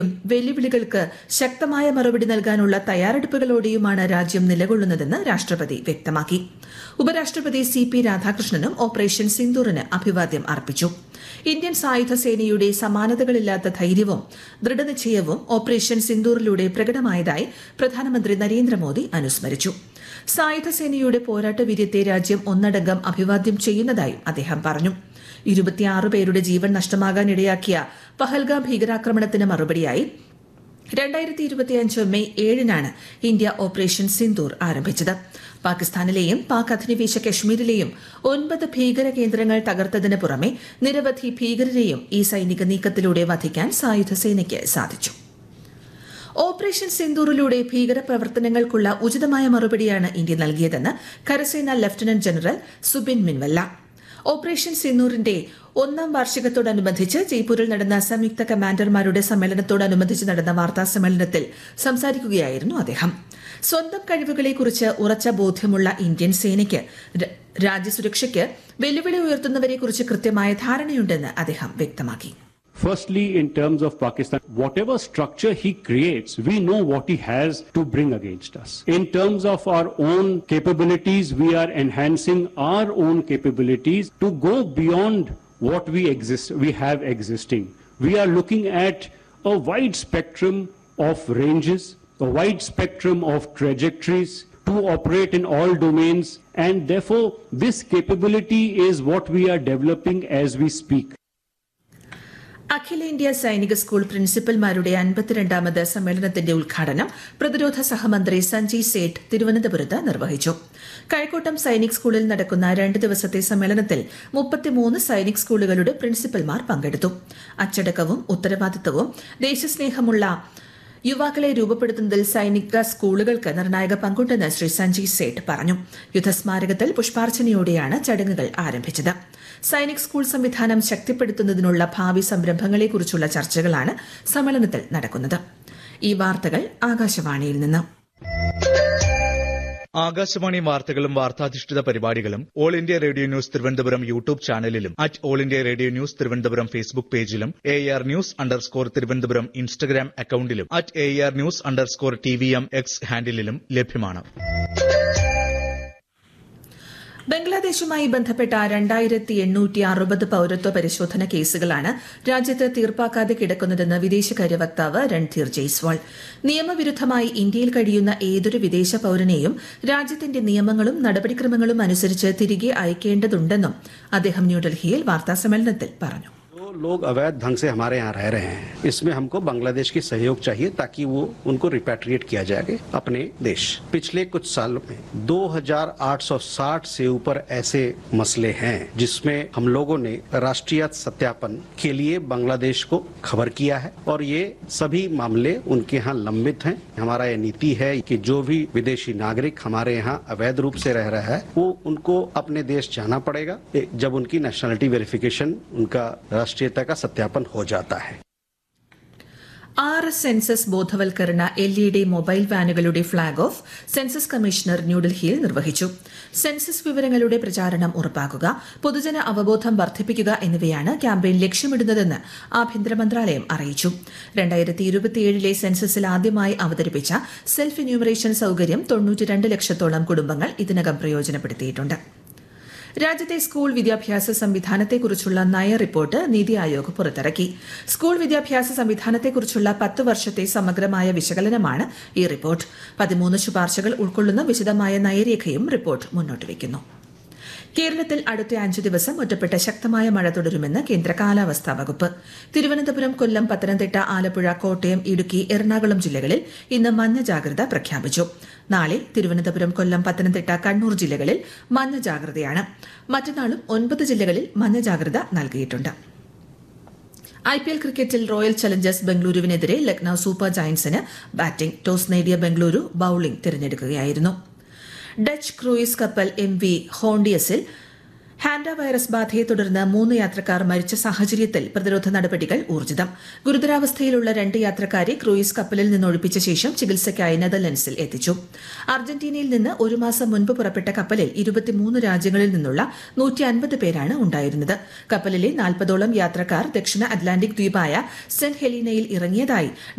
വെല്ലുവിളികൾക്ക് ശക്തമായ മറുപടി നൽകാനുള്ള തയ്യാറെടുപ്പുകളോടെയുമാണ് രാജ്യം നിലകൊള്ളുന്നതെന്ന് രാഷ്ട്രപതി വ്യക്തമാക്കി. ഉപരാഷ്ട്രപതി CP രാധാകൃഷ്ണനും ഓപ്പറേഷൻ സിന്ദൂറിന് അഭിവാദ്യം അർപ്പിച്ചു. ഇന്ത്യൻ സായുധ സേനയുടെ സമാനതകളില്ലാത്ത ധൈര്യവും ദൃഢനിശ്ചയവും ഓപ്പറേഷൻ സിന്ദൂറിലൂടെ പ്രകടമായതായി പ്രധാനമന്ത്രി നരേന്ദ്രമോദി അനുസ്മരിച്ചു. സായുധ സേനയുടെ പോരാട്ട വീര്യത്തെ രാജ്യം ഒന്നടങ്കം അഭിവാദ്യം ചെയ്യുന്നതായും അദ്ദേഹം പറഞ്ഞു. 26 പേരുടെ ജീവൻ നഷ്ടമാകാനിടയാക്കിയ പഹൽഗാം ഭീകരാക്രമണത്തിന് മറുപടിയായി 2025 മെയ് 7-നാണ് ഇന്ത്യ ഓപ്പറേഷൻ സിന്ദൂർ ആരംഭിച്ചത്. പാകിസ്ഥാനിലെയും പാക് അധിനിവേശ കശ്മീരിലെയും 9 ഭീകര കേന്ദ്രങ്ങൾ തകർത്തതിന് പുറമെ നിരവധി ഭീകരരെയും ഈ സൈനിക നീക്കത്തിലൂടെ വധിക്കാൻ സായുധ സേനയ്ക്ക് സാധിച്ചു. ഓപ്പറേഷൻ സിന്ദൂറിലൂടെ ഭീകരപ്രവർത്തനങ്ങൾക്കുള്ള ഉചിതമായ മറുപടിയാണ് ഇന്ത്യ നൽകിയതെന്ന് കരസേന ലഫ്റ്റനന്റ് ജനറൽ സുബിൻ മിൻവല്ല. ഓപ്പറേഷൻ സിന്ദൂറിന്റെ 1ാം വാർഷികത്തോടനുബന്ധിച്ച് ജയ്പൂരിൽ നടന്ന സംയുക്ത കമാൻഡർമാരുടെ സമ്മേളനത്തോടനുബന്ധിച്ച് നടന്ന വാർത്താ സമ്മേളനത്തിൽ സംസാരിക്കുകയായിരുന്നു അദ്ദേഹം. സ്വന്തം കഴിവുകളെക്കുറിച്ച് ഉറച്ച ബോധ്യമുള്ള ഇന്ത്യൻ സേനയ്ക്ക് രാജ്യസുരക്ഷയ്ക്ക് വെല്ലുവിളി ഉയർത്തുന്നവരെക്കുറിച്ച് കൃത്യമായ ധാരണയുണ്ടെന്ന് അദ്ദേഹം വ്യക്തമാക്കി. Firstly, in terms of Pakistan, whatever structure he creates, we know what he has to bring against us. In terms of our own capabilities, we are enhancing our own capabilities to go beyond what we have existing. We are looking at a wide spectrum of ranges, a wide spectrum of trajectories to operate in all domains, and therefore this capability is what we are developing as we speak. അഖിലേന്ത്യാ സൈനിക school പ്രിൻസിപ്പൽമാരുടെ 52ാമത് സമ്മേളനത്തിന്റെ ഉദ്ഘാടനം പ്രതിരോധ സഹമന്ത്രി സഞ്ജയ് സേഠ് തിരുവനന്തപുരത്ത് നിർവഹിച്ചു. കഴക്കൂട്ടം സൈനിക് സ്കൂളിൽ നടക്കുന്ന 2 ദിവസത്തെ സമ്മേളനത്തിൽ 33 സൈനിക് സ്കൂളുകളുടെ പ്രിൻസിപ്പൽമാർ പങ്കെടുത്തു. അച്ചടക്കവും ഉത്തരവാദിത്തവും ദേശസ്നേഹമുള്ള യുവാക്കളെ രൂപപ്പെടുത്തുന്നതിൽ സൈനിക സ്കൂളുകൾക്ക് നിർണായക പങ്കുണ്ടെന്ന് ശ്രീ സഞ്ജയ് സേഠ് പറഞ്ഞു. യുദ്ധസ്മാരകത്തിൽ പുഷ്പാർച്ചനയോടെയാണ് ചടങ്ങുകൾ ആരംഭിച്ചത്. സൈനിക് സ്കൂൾ സംവിധാനം ശക്തിപ്പെടുത്തുന്നതിനുള്ള ഭാവി സംരംഭങ്ങളെക്കുറിച്ചുള്ള ചർച്ചകളാണ് സമ്മേളനത്തിൽ നടക്കുന്നത്. ഈ വാർത്തകൾ ആകാശവാണിയിൽ നിന്ന്. ആകാശവാണി വാർത്തകളും വാർത്താധിഷ്ഠിത പരിപാടികളും all India radio news Thiruvananthapuram YouTube ചാനലിലും all India radio news Thiruvananthapuram Facebook പേജിലും AR News_ തിരുവനന്തപുരം ഇൻസ്റ്റഗ്രാം അക്കൌണ്ടിലും AR News_TVM X ഹാൻഡിലും ലഭ്യമാണ്. ബംഗ്ലാദേശുമായി ബന്ധപ്പെട്ട 2860 പൌരത്വ പരിശോധന കേസുകളാണ് രാജ്യത്ത് തീർപ്പാക്കാതെ കിടക്കുന്നതെന്ന് വിദേശകാര്യ വക്താവ് രൺധീർ ജയ്സ്വാൾ. നിയമവിരുദ്ധമായി ഇന്ത്യയിൽ കഴിയുന്ന ഏതൊരു വിദേശ പൌരനെയും രാജ്യത്തിന്റെ നിയമങ്ങളും നടപടിക്രമങ്ങളും അനുസരിച്ച് തിരികെ അയക്കേണ്ടതുണ്ടെന്നും അദ്ദേഹം ന്യൂഡൽഹിയിൽ വാർത്താസമ്മേളനത്തിൽ പറഞ്ഞു. लोग अवैध ढंग से हमारे यहाँ रह रहे हैं, इसमें हमको बांग्लादेश की सहयोग चाहिए ताकि वो उनको रिपैट्रिएट किया जाए अपने देश. पिछले कुछ सालों में 2860 से ऊपर ऐसे मसले हैं जिसमें हम लोगों ने राष्ट्रीय सत्यापन के लिए बांग्लादेश को खबर किया है और ये सभी मामले उनके यहाँ लंबित हैं. हमारा ये नीति है कि जो भी विदेशी नागरिक हमारे यहाँ अवैध रूप से रह रहा है वो उनको अपने देश जाना पड़ेगा जब उनकी नेशनलिटी वेरिफिकेशन, उनका राष्ट्रीयता का सत्यापन हो जाता है. 6 സെൻസസ് ബോധവൽക്കരണ LED mobile വാനുകളുടെ flag off census commissioner ന്യൂഡൽഹിയിൽ നിർവഹിച്ചു. സെൻസസ് വിവരങ്ങളുടെ പ്രചാരണം ഉറപ്പാക്കുക, പൊതുജന അവബോധം വർദ്ധിപ്പിക്കുക എന്നിവയാണ് ക്യാമ്പയിൻ ലക്ഷ്യമിടുന്നതെന്ന് ആഭ്യന്തര മന്ത്രാലയം അറിയിച്ചു. 2027 സെൻസസിൽ ആദ്യമായി അവതരിപ്പിച്ച സെൽഫ് എന്യൂമറേഷൻ സൌകര്യം 92 ലക്ഷത്തോളം കുടുംബങ്ങൾ ഇതിനകം പ്രയോജനപ്പെടുത്തിയിട്ടുണ്ട്. രാജ്യത്തെ സ്കൂൾ വിദ്യാഭ്യാസ സംവിധാനത്തെക്കുറിച്ചുള്ള നയ റിപ്പോർട്ട് നീതി ആയോഗ് പുറത്തിറക്കി. സ്കൂൾ വിദ്യാഭ്യാസ സംവിധാനത്തെക്കുറിച്ചുള്ള 10 വർഷത്തെ സമഗ്രമായ വിശകലനമാണ് ഈ റിപ്പോർട്ട്. 13 ശുപാർശകൾ ഉൾക്കൊള്ളുന്ന വിശദമായ നയരേഖയും റിപ്പോർട്ട് മുന്നോട്ട് വയ്ക്കുന്നു. കേരളത്തിൽ അടുത്ത 5 ദിവസം ഒറ്റപ്പെട്ട ശക്തമായ മഴ തുടരുമെന്ന് കേന്ദ്ര കാലാവസ്ഥാ വകുപ്പ്. തിരുവനന്തപുരം, കൊല്ലം, പത്തനംതിട്ട, ആലപ്പുഴ, കോട്ടയം, ഇടുക്കി, എറണാകുളം ജില്ലകളിൽ ഇന്ന് മഞ്ഞ ജാഗ്രത പ്രഖ്യാപിച്ചു. നാളെ തിരുവനന്തപുരം, കൊല്ലം, പത്തനംതിട്ട, കണ്ണൂർ ജില്ലകളിൽ മഞ്ഞ ജാഗ്രതയാണ്. മറ്റന്നാളും 9 ജില്ലകളിൽ മഞ്ഞ ജാഗ്രത നൽകിയിട്ടുണ്ട്. IPL ക്രിക്കറ്റിൽ royal Challengers ബംഗളൂരുവിനെതിരെ Lucknow super ജയന്റ്സിന് batting. Toss നേടിയ ബംഗളൂരു ബൌളിംഗ് തിരഞ്ഞെടുക്കുകയായിരുന്നു. ഡച്ച് ക്രൂയിസ് കപ്പൽ MV ഹോണ്ടിയസിൽ ഹാൻഡ വൈറസ് ബാധയെ തുടർന്ന് 3 യാത്രക്കാർ മരിച്ച സാഹചര്യത്തിൽ പ്രതിരോധ നടപടികൾ ഊർജിതം. ഗുരുതരാവസ്ഥയിലുള്ള 2 യാത്രക്കാരെ ക്രൂയിസ് കപ്പലിൽ നിന്ന് ഒഴിപ്പിച്ച ശേഷം ചികിത്സയ്ക്കായി നെതർലൻഡ്സിൽ എത്തിച്ചു. അർജന്റീനയിൽ നിന്ന് 1 മാസം മുൻപ് പുറപ്പെട്ട കപ്പലിൽ 23 രാജ്യങ്ങളിൽ നിന്നുള്ള 150 പേരാണ് ഉണ്ടായിരുന്നത്. കപ്പലിലെ 40ഓളം യാത്രക്കാർ ദക്ഷിണ അറ്റ്ലാന്റിക് ദ്വീപായ സെന്റ് ഹെലീനയിൽ ഇറങ്ങിയതായി